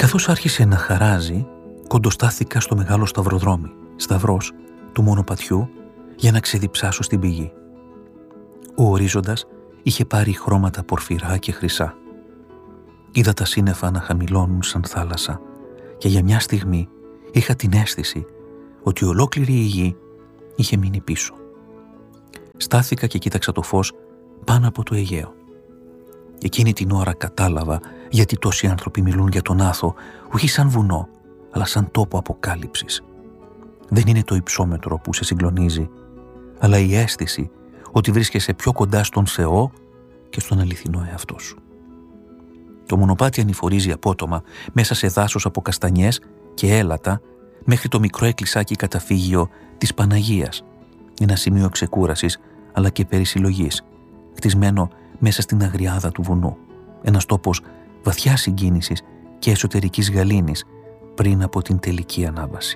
Καθώς άρχισε να χαράζει, κοντοστάθηκα στο μεγάλο σταυροδρόμι, σταυρός του μονοπατιού, για να ξεδιψάσω στην πηγή. Ο ορίζοντας είχε πάρει χρώματα πορφυρά και χρυσά. Είδα τα σύννεφα να χαμηλώνουν σαν θάλασσα και για μια στιγμή είχα την αίσθηση ότι ολόκληρη η γη είχε μείνει πίσω. Στάθηκα και κοίταξα το φως πάνω από το Αιγαίο. Εκείνη την ώρα κατάλαβα γιατί τόσοι άνθρωποι μιλούν για τον Άθο, όχι σαν βουνό, αλλά σαν τόπο αποκάλυψης. Δεν είναι το υψόμετρο που σε συγκλονίζει, αλλά η αίσθηση ότι βρίσκεσαι πιο κοντά στον Θεό και στον αληθινό εαυτό σου. Το μονοπάτι ανηφορίζει απότομα μέσα σε δάσος από καστανιές και έλατα μέχρι το μικρό εκκλησάκι καταφύγιο της Παναγίας, ένα σημείο ξεκούρασης αλλά και περισυλλογής, χτισμένο μέσα στην αγριάδα του βουνού, ένας τόπος βαθιά συγκίνησης και εσωτερικής γαλήνης πριν από την τελική ανάβαση.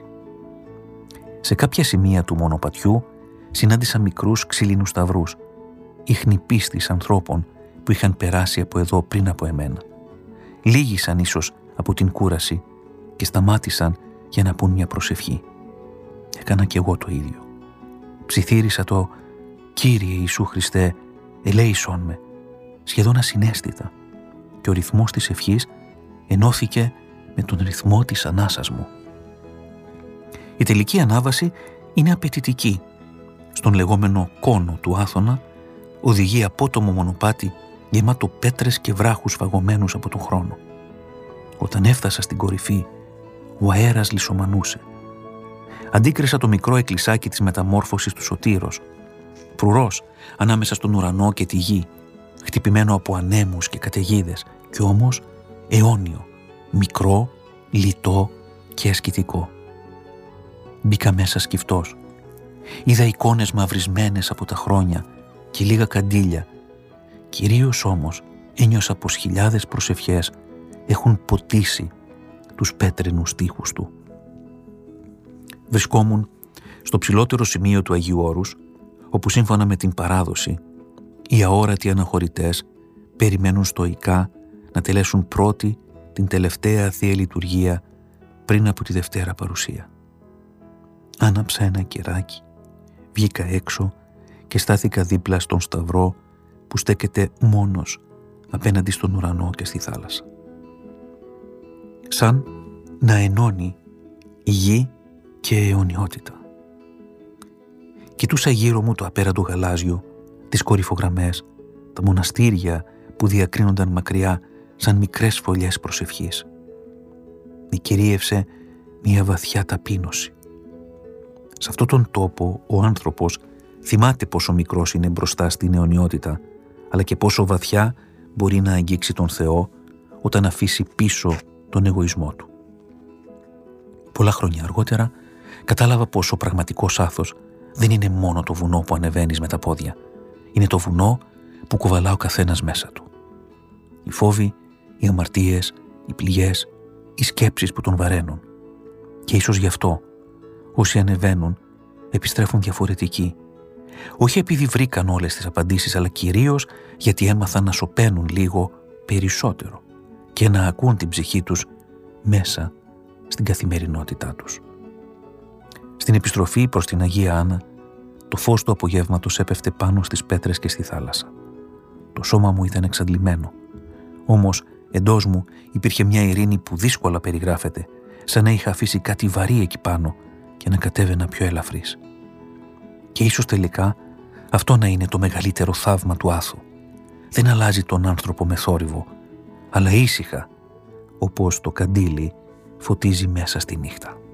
Σε κάποια σημεία του μονοπατιού συνάντησα μικρούς ξύλινους σταυρούς, ίχνη πίστης ανθρώπων που είχαν περάσει από εδώ πριν από εμένα. Λύγησαν ίσως από την κούραση και σταμάτησαν για να πούν μια προσευχή. Έκανα κι εγώ το ίδιο. Ψιθύρισα το «Κύριε Ιησού Χριστέ, ελέησόν με», σχεδόν ασυναίσθητα, και ο ρυθμός της ευχής ενώθηκε με τον ρυθμό της ανάσας μου. Η τελική ανάβαση είναι απαιτητική. Στον λεγόμενο κόνο του Άθωνα οδηγεί απότομο μονοπάτι γεμάτο πέτρες και βράχους φαγωμένους από τον χρόνο. Όταν έφτασα στην κορυφή, ο αέρας λυσομανούσε. Αντίκρισα το μικρό εκκλησάκι της μεταμόρφωσης του Σωτήρος, φρουρός ανάμεσα στον ουρανό και τη γη, χτυπημένο από ανέμους και καταιγίδες, και όμως αιώνιο, μικρό, λιτό και ασκητικό. Μπήκα μέσα σκυφτός. Είδα εικόνες μαυρισμένες από τα χρόνια και λίγα καντήλια. Κυρίως όμως ένιωσα πως χιλιάδες προσευχές έχουν ποτίσει τους πέτρινους τοίχους του. Βρισκόμουν στο ψηλότερο σημείο του Αγίου Όρους, όπου σύμφωνα με την παράδοση οι αόρατοι αναχωρητές περιμένουν στοικά να τελέσουν πρώτη την τελευταία Θεία Λειτουργία πριν από τη Δευτέρα Παρουσία. Άναψα ένα κεράκι, βγήκα έξω και στάθηκα δίπλα στον σταυρό που στέκεται μόνος απέναντι στον ουρανό και στη θάλασσα. Σαν να ενώνει η γη και η αιωνιότητα. Κοιτούσα γύρω μου το απέραντο γαλάζιο, τις κορυφογραμμές, τα μοναστήρια που διακρίνονταν μακριά σαν μικρές φωλιές προσευχής. Με κυρίευσε μια βαθιά ταπείνωση. Σε αυτόν τον τόπο ο άνθρωπος θυμάται πόσο μικρός είναι μπροστά στην αιωνιότητα, αλλά και πόσο βαθιά μπορεί να αγγίξει τον Θεό όταν αφήσει πίσω τον εγωισμό του. Πολλά χρόνια αργότερα κατάλαβα πως ο πραγματικός άθος δεν είναι μόνο το βουνό που ανεβαίνεις με τα πόδια. Είναι το βουνό που κουβαλά ο καθένας μέσα του. Οι φόβοι, οι αμαρτίες, οι πληγές, οι σκέψεις που τον βαραίνουν. Και ίσως γι' αυτό όσοι ανεβαίνουν επιστρέφουν διαφορετικοί. Όχι επειδή βρήκαν όλες τις απαντήσεις, αλλά κυρίως γιατί έμαθαν να σωπαίνουν λίγο περισσότερο και να ακούν την ψυχή τους μέσα στην καθημερινότητά τους. Στην επιστροφή προς την Αγία Άννα, το φως του απογεύματος έπεφτε πάνω στις πέτρες και στη θάλασσα. Το σώμα μου ήταν εξαντλημένο, όμως εντός μου υπήρχε μια ειρήνη που δύσκολα περιγράφεται, σαν να είχα αφήσει κάτι βαρύ εκεί πάνω και να κατέβαινα πιο ελαφρύς. Και ίσως τελικά αυτό να είναι το μεγαλύτερο θαύμα του άθου. Δεν αλλάζει τον άνθρωπο με θόρυβο, αλλά ήσυχα, όπως το καντήλι φωτίζει μέσα στη νύχτα.